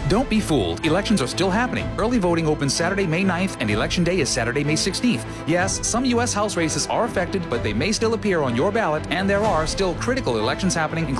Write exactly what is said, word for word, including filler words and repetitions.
Don't be fooled. Elections are still happening. Early voting opens Saturday, May ninth, and Election Day is Saturday, May sixteenth. Yes, some U S House races are affected, but they may still appear on your ballot, and there are still critical elections happening, including